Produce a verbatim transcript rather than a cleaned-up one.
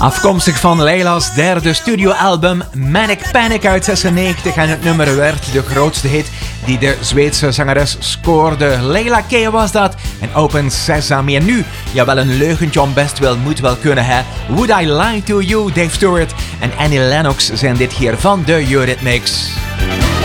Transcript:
Afkomstig van Leila's derde studioalbum Manic Panic uit zesennegentig en het nummer werd de grootste hit die de Zweedse zangeres scoorde. Leila K was dat en Open Sesame. En nu, jawel, een leugentje om best wel moet wel kunnen, hè. Would I Lie to You, Dave Stewart en Annie Lennox zijn dit hier van de Eurythmics.